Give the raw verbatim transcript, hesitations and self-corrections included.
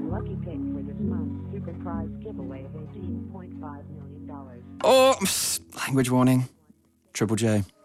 lucky pick for this month's super prize giveaway of eighteen point five million dollars. Oh, language warning. Triple J.